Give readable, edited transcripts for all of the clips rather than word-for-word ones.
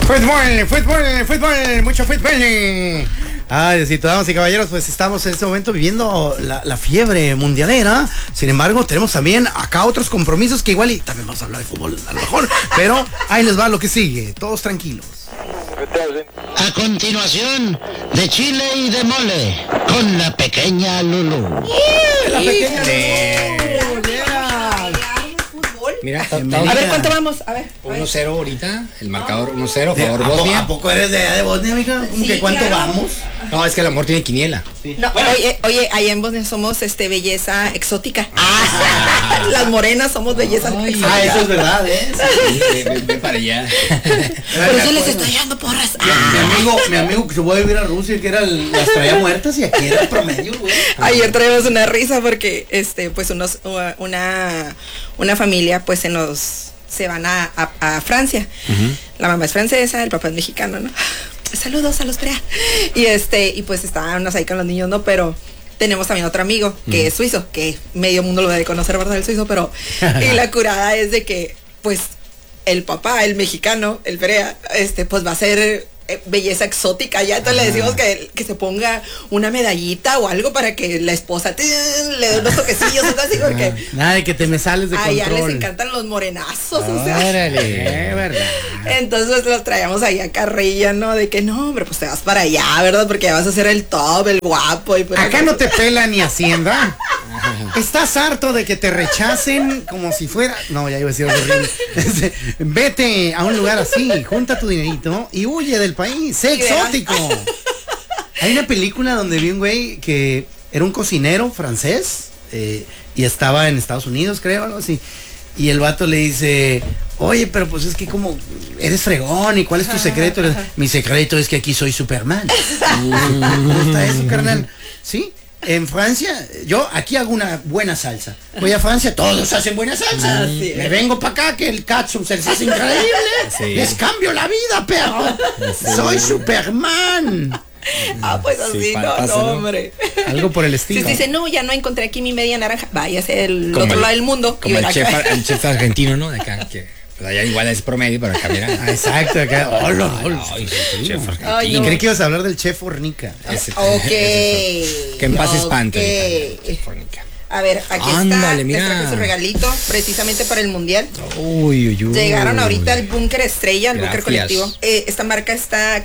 Fútbol, mucho fútbol. Ay, Diosito, damas y caballeros, pues estamos en este momento viviendo la fiebre mundialera. Sin embargo, tenemos también acá otros compromisos que igual y también vamos a hablar de fútbol a lo mejor. Pero ahí les va lo que sigue, todos tranquilos. A continuación, de chile y de mole, con la pequeña Lulú. La pequeña Mira, a ver, ¿cuánto vamos? A ver. 1-0 ahorita, el marcador 1-0, favor Bosnia. ¿A poco eres de Bosnia, mija? Sí, ¿Que cuánto claro. vamos? No, es que el amor tiene quiniela. No, oye, allá en Bosnia somos belleza exótica. Las morenas somos belleza exótica. Ah, eso es verdad, ¿eh? Ven para allá. Por eso les estoy echando porras. Mi amigo que se fue a vivir a Rusia, que era las traía muertas y aquí era el promedio, güey. Ayer traíamos una risa porque pues una familia pues se van a Francia. La mamá es francesa, el papá es mexicano, ¿no? Saludos a los Prea. Y pues estábamos ahí con los niños, ¿no? Pero tenemos también otro amigo que es suizo, que medio mundo lo debe conocer, ¿verdad? El suizo, pero y la curada es de que pues el papá, el mexicano, el Prea, pues va a ser belleza exótica ya, entonces le decimos que se ponga una medallita o algo para que la esposa le dé unos toquecillos, así, porque nada de que te me sales de control. ya les encantan los morenazos, o sea. Órale, verdad. Entonces los traíamos ahí a carrilla, ¿no? De que no, hombre, pues te vas para allá, ¿verdad? Porque ya vas a ser el top, el guapo. Y acá no te pela ni Hacienda. ¿Estás harto de que te rechacen como si fuera? No, ya iba a decir algo horrible. Vete a un lugar así, junta tu dinerito y huye del país. Sé exótico. Hay una película donde vi un güey que era un cocinero francés y estaba en Estados Unidos, creo, algo así. Y el vato le dice, oye, pero pues es que como eres fregón, ¿y cuál es tu secreto? Mi secreto es que aquí soy Superman. ¿Cómo está eso, carnal? Sí. En Francia, yo aquí hago una buena salsa. Voy a Francia, todos hacen buena salsa. Me vengo para acá que el catsup se les hace increíble. Sí. Les cambio la vida, perro. Sí. Soy Superman. Pues así, no, hombre. Algo por el estilo. Si dice, no, ya no encontré aquí mi media naranja, váyase al otro lado del mundo. Como el chef argentino, ¿no? De acá, que allá igual es promedio, pero acá mira. Exacto, acá. Hola. Chef y creí que ibas a hablar del chef Fornica. Ok. Que en paz espante. Fornica. A ver, aquí ándale, está. Mira. Les traje su regalito precisamente para el mundial. Uy. Llegaron ahorita al búnker estrella, al búnker colectivo. Esta marca está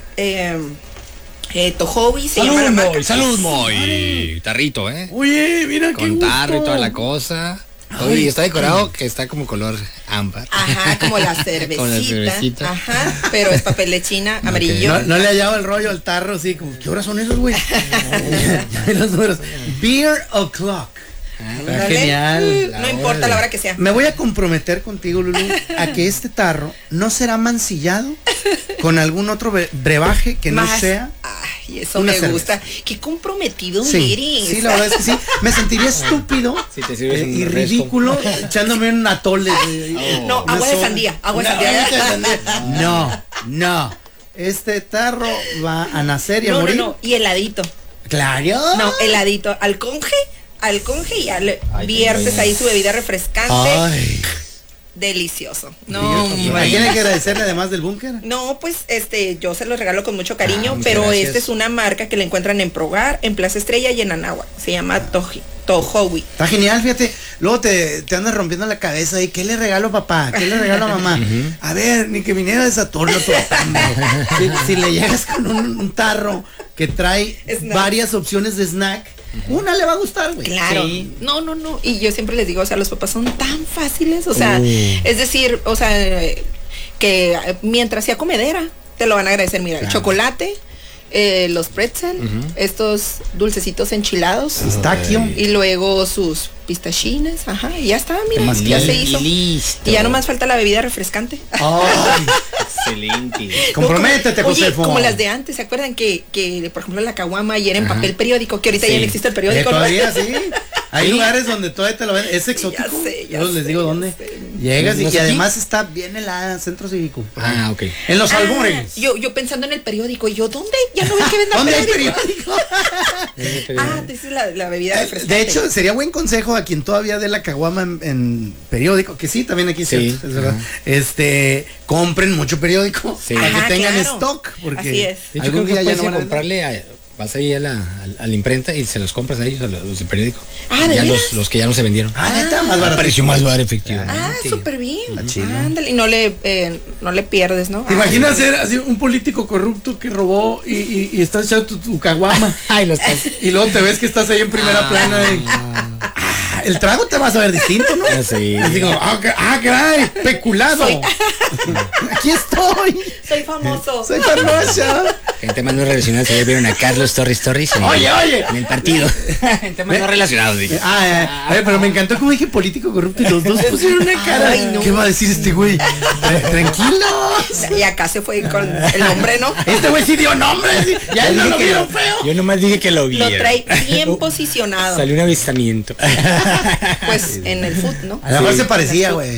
Tohobi, se llama la marca. Salud, Moy. Tarrito, Oye, mira qué con tarro y gusto. toda la cosa. Oye, está decorado que está como color ámbar. Ajá, como la cervecita. Como la cervecita. Ajá, pero es papel de China, amarillo. No le hallaba el rollo al tarro así como, ¿qué horas son esos, güey? Las horas. Beer o'clock. Genial. No importa la hora que sea. Me voy a comprometer contigo, Lulú, a que este tarro no será mancillado con algún otro brebaje que no sea. Ay, eso me gusta. Qué comprometido eres. Sí, la verdad es que sí. Me sentiría estúpido si te sirves y ridículo echándome un atole. No, agua de sandía. No. Este tarro va a nacer y a morir. No. Y heladito. Claro. No, heladito. Al conge y ya le viertes ahí su bebida refrescante. Ay. Delicioso. ¿A quién hay que agradecerle además del búnker? No, pues yo se los regalo con mucho cariño, pero gracias. esta es una marca que la encuentran en Progar, en Plaza Estrella y en Anáhuac. Se llama Tohobi. Está genial, fíjate. Luego te andas rompiendo la cabeza y ¿qué le regalo a papá? ¿Qué le regalo a mamá? A ver, ni que viniera de Saturno tu papá. Si le llegas con un tarro que trae varias opciones de snack, una le va a gustar, güey. Claro. Sí. No. Y yo siempre les digo, o sea, los papás son tan fáciles, o sea, es decir, o sea, que mientras sea comedera, te lo van a agradecer. Mira, el chocolate, los pretzel, estos dulcecitos enchilados. Pistachio. Y luego sus pistachines, y ya está, mira, ya se hizo. Y ya nomás falta la bebida refrescante. Ay, excelente. Comprométete, Josefo. Como las de antes, ¿se acuerdan que por ejemplo la caguama y era en papel periódico? Que ahorita ya no existe el periódico. Todavía sí. Hay lugares donde todavía te lo ven. Es exótico. Ya sé, les digo dónde. Llegas ¿No y es aquí? además está bien helada, Centro Cívico. Ah, ok. En los albores. Yo pensando en el periódico, y yo, ¿dónde? Ya no ves que vendan ¿Dónde hay periódico. periódico? Ah, esa es la bebida refrescante. De hecho, sería buen consejo a quien todavía dé la caguama en periódico, que sí, también aquí Sí, cierto, es verdad. ajá. Compren mucho periódico Sí. para que Ajá, tengan claro. stock, porque Así es. De hecho, algún creo que día ya puedes no van a comprarle vas ahí a la imprenta y se los compras a ellos, a los del periódico. Ah, ¿de ya veras? los que ya no se vendieron. neta, más barato. Pareció más barato, efectivamente. Ah, súper bien. chido. Ándale, y no le pierdes, ¿no? ¿Te imaginas ser así un político corrupto que robó y estás echando tu caguama? Ay, los estás. Y luego te ves que estás ahí en primera plana de, el trago te vas a ver distinto, ¿no? Sí. Así como, caray, peculado. Aquí estoy. Soy famoso. Soy famosa. En temas no relacionados, ayer vieron a Carlos Torres Oye. en el partido. En temas no relacionados, dije. A ver, pero me encantó como dije político corrupto y los dos pusieron una cara. Ay, no. ¿Qué va a decir este güey? Tranquilos. Y acá se fue con el nombre, ¿no? Este güey sí dio nombre. Sí. Ya no lo vieron feo. Yo nomás dije que lo vi. Lo trae bien posicionado. Salió un avistamiento. Pues en el foot, ¿no? A lo mejor Sí. se parecía, güey.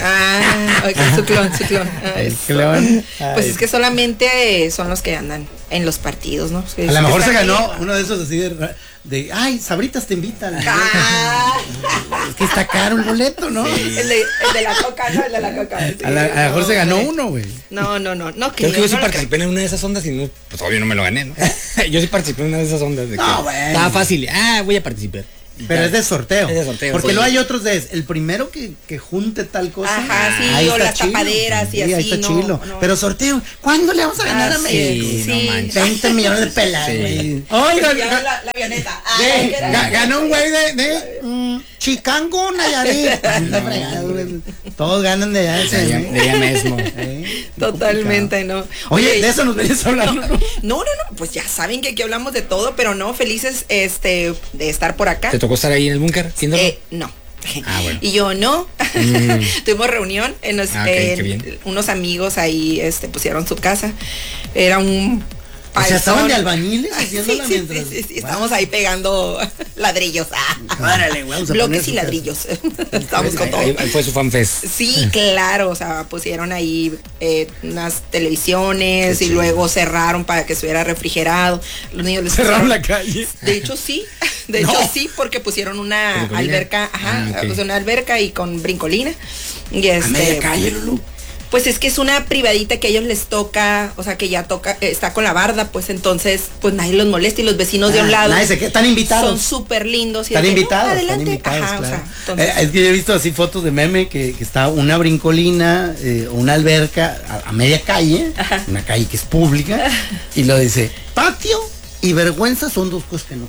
Ok, su clon. Ah, El eso. clon. Pues es que solamente son los que andan en los partidos, ¿no? A lo mejor se ganó Está uno de esos así ay, Sabritas te invitan. Ah, Es que está caro el boleto, ¿no? el de la coca, ¿no? El de la coca. Sí, A lo mejor se ganó hombre. uno, güey. No, Creo que yo sí no lo participé en una de esas ondas y no, pues obvio no me lo gané, ¿no? Yo sí participé en una de esas ondas. De que No, bueno. estaba fácil. Voy a participar. Pero es de sorteo. Es de sorteo, Porque sí. luego hay otros el primero que junte tal cosa. Ajá, sí, ahí o está las tapaderas y Sí, así, ahí está no, chilo. no. Pero sorteo, ¿cuándo le vamos a ganar a Sí, México? no manches. 20 millones de pelas, Sí. güey. Oiga, Oiga, la avioneta. ganó un güey de Chicango, Nayarit. Anda fregado, güey. Todos ganan de allá. ese, De güey. ella mismo. Totalmente, ¿no? Oye, de eso nos venías hablando, ¿no? No, pues ya saben que aquí hablamos de todo, pero no, felices de estar por acá. ¿Te tocó estar ahí en el búnker? Haciéndolo? No. Ah, bueno. Y yo no. Tuvimos reunión qué bien. unos amigos ahí pusieron su casa. Era un O sea, estaban de paisón. albañiles haciéndola Sí, mientras. sí, estábamos ahí pegando ladrillos. Órale, güey, vamos a poner Bloques su y casa. ladrillos. Estamos con todo. Ahí fue su fanfest. Sí, claro, o sea, pusieron ahí unas televisiones y luego cerraron para que estuviera refrigerado. Los niños les Cerraron pusieron- la calle. De hecho sí, porque pusieron una ¿Brincolina? alberca, Ok. pues una alberca y con brincolina. Y A media calle, Lulu. pues es que es una privadita que a ellos les toca, o sea que ya toca, está con la barda, pues entonces, pues nadie los molesta y los vecinos de un lado Nadie se queda, están invitados. son súper lindos. Y Están de que, invitados, "No, están adelante". invitados, Ajá, claro. o sea, entonces, Es que yo he visto así fotos de meme que está una brincolina, una alberca a media calle, una calle que es pública, y lo dice, patio y vergüenza son dos cosas que no.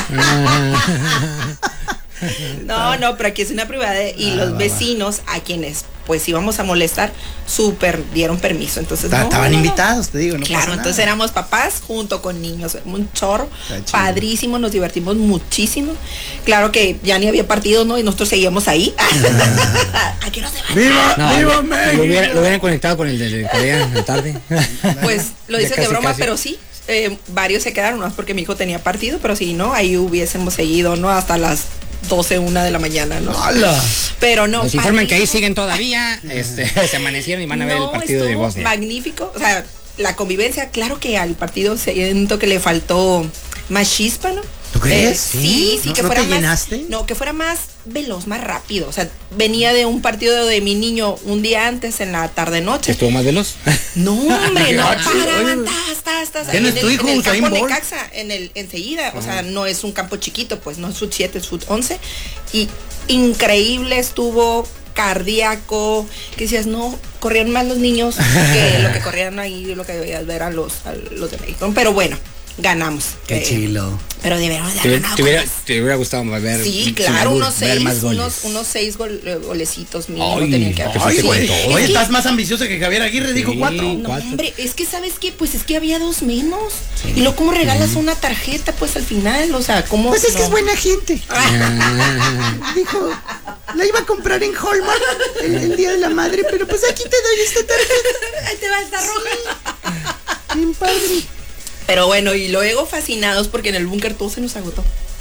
no, pero aquí es una privada y los vecinos a quienes pues íbamos a molestar, súper dieron permiso. Entonces, Estaban invitados, te digo, no Claro, pasa entonces nada. éramos papás junto con niños, un chorro, Está chido. padrísimo, nos divertimos muchísimo. Claro que ya ni había partido, ¿no? Y nosotros seguíamos ahí. ¿A qué no se van? ¡Viva, No, viva lo México! hubieran conectado con el de Corea en la tarde. Pues lo Ya dices de casi, broma, casi. pero sí. Varios se quedaron, no es porque mi hijo tenía partido, pero si no, ahí hubiésemos seguido, ¿no? Hasta las 12, 1 de la mañana, ¿no? ¡Hala! Pero no. Nos informan que ahí padrísimo. siguen todavía. Se amanecieron y van a ver el partido de estuvo Bosnia. magnífico, o sea, la convivencia, claro que al partido siento que le faltó más chispa, ¿no? ¿Tú crees? Sí, ¿No- que no fuera te más, llenaste? no, que fuera más veloz, más rápido, o sea, venía de un partido de mi niño un día antes en la tarde noche. ¿Estuvo más veloz? No, hombre, no gacho, paraban, oye. tas, ¿Quién es tu hijo, en el Usain campo Bolt? Necaxa, enseguida, o sea, no es un campo chiquito, pues no es fut 7, es fut 11, y increíble estuvo, cardíaco, que decías, no, corrían más los niños que lo que corrían ahí, lo que debías ver a los de México, pero bueno, ganamos. ¡Qué chilo! Pero deberíamos de ¿Te, haber ganado te hubiera, con más. te hubiera gustado ver? Sí, sin claro, albur, unos ver 6, más goles. unos 6 golecitos mínimo Ay, tenían que te haber. fuiste Ay, con güey. todo. Oye, Es que- estás más ambicioso que Javier Aguirre, dijo Sí. 4. No, 4. hombre, es que sabes qué, pues es que había 2 menos. Y luego cómo regalas una tarjeta, pues al final, o sea, cómo. Pues es que no. es buena gente. Dijo, la iba a comprar en Hallmark el día de la madre, pero pues aquí te doy esta tarjeta. Ahí te va esta roja. Bien padre. Pero bueno, y luego fascinados porque en el búnker todo se nos agotó.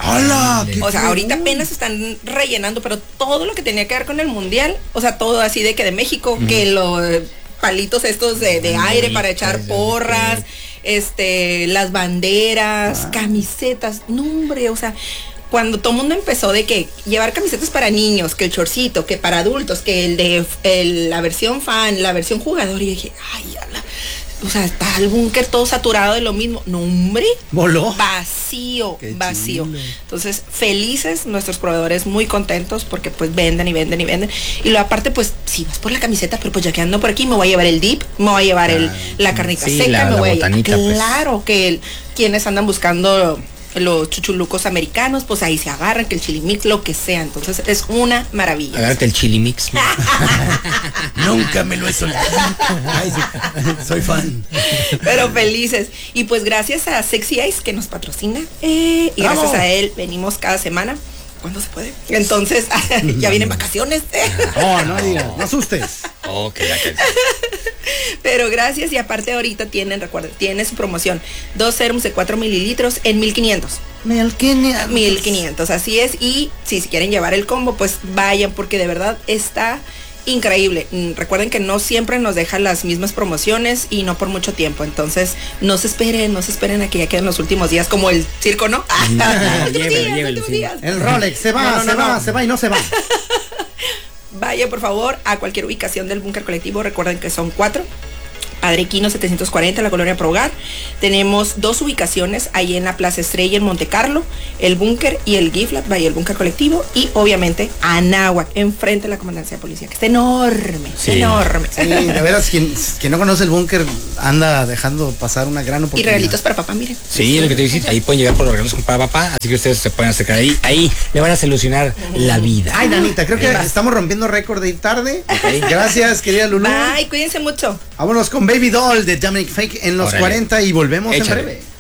¡Hala! Qué O sea, ahorita apenas están rellenando, pero todo lo que tenía que ver con el mundial, o sea, todo así de que de México, que los palitos estos de aire para echar porras, las banderas, camisetas, no hombre, o sea, cuando todo el mundo empezó de que llevar camisetas para niños, que el chorcito, que para adultos, que la versión fan, la versión jugador, y dije, ay, ala. O sea, está el búnker todo saturado de lo mismo. No, hombre. Voló. Vacío, Qué vacío. chilo. Entonces, felices, nuestros proveedores muy contentos porque pues venden y venden y venden. Y lo aparte, pues, si vas por la camiseta, pero pues ya que ando por aquí, me voy a llevar el dip, me voy a llevar la carnita sí, seca, la me voy a llevar. botanita, pues. Claro que quienes andan buscando los chuchulucos americanos, pues ahí se agarran, que el chili mix, lo que sea. Entonces, es una maravilla. Agárrate el chili mix. Nunca me lo he soltado. Ay, soy fan. Pero felices. Y pues gracias a Sexy Ice que nos patrocina. Y ¡Bravo! gracias a él venimos cada semana. ¿Cuándo se puede? Entonces, ya vienen vacaciones. No, no digas, no asustes. Ok, ya que. Pero gracias. Y aparte ahorita recuerden, tiene su promoción. 2 serums de 4 mililitros en 1500. 1500, así es. Y si quieren llevar el combo, pues vayan, porque de verdad está increíble. Recuerden que no siempre nos dejan las mismas promociones y no por mucho tiempo. Entonces, no se esperen a que ya queden los últimos días, como el circo, ¿no? Llévelo, sí. El Rolex se va, No. se va y no se va. Vaya por favor a cualquier ubicación del búnker colectivo. Recuerden que son 4. Padre Quino 740, la colonia Progar. Tenemos 2 ubicaciones ahí en la Plaza Estrella en Monte Carlo, el búnker y el GIFLAB, vaya el búnker colectivo, y obviamente Anáhuac, enfrente de la comandancia de policía, que está enorme, Sí. enorme. Sí, de veras, quien no conoce el búnker anda dejando pasar una gran Y oportunidad. regalitos para papá, miren. Sí, lo que te dice, ahí pueden llegar por los regalos para papá, así que ustedes se pueden acercar ahí. Ahí le van a solucionar la vida. Ay, Danita, creo que estamos rompiendo récord de ir tarde. Gracias, querida Lulú. Bye, cuídense mucho. Vámonos con Baby Doll de Dominic Fake en los Órale. 40 y volvemos Échale. en breve.